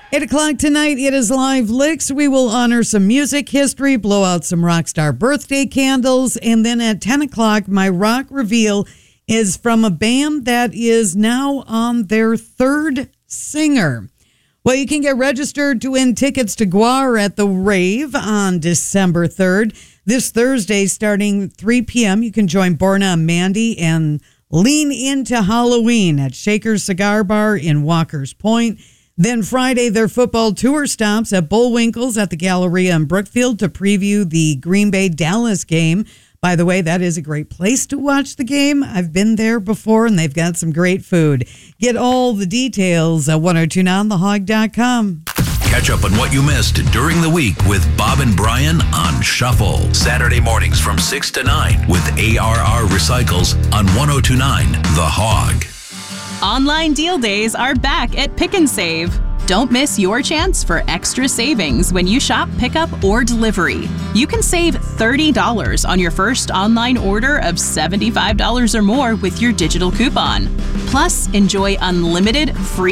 8 o'clock tonight, it is Live Licks. We will honor some music history, blow out some rock star birthday candles, and then at 10 o'clock, my rock reveal is from a band that is now on their third singer. Well, you can get registered to win tickets to GWAR at the Rave on December 3rd. This Thursday, starting 3 p.m., you can join Borna and Mandy and lean into Halloween at Shaker's Cigar Bar in Walker's Point. Then Friday, their football tour stops at Bullwinkle's at the Galleria in Brookfield to preview the Green Bay-Dallas game. By the way, that is a great place to watch the game. I've been there before, and they've got some great food. Get all the details at 1029thehog.com. Catch up on what you missed during the week with Bob and Brian on Shuffle. Saturday mornings from 6 to 9 with ARR Recycles on 1029 The Hog. Online deal days are back at Pick 'n Save. Don't miss your chance for extra savings when you shop pickup or delivery. You can save $30 on your first online order of $75 or more with your digital coupon. Plus, enjoy unlimited free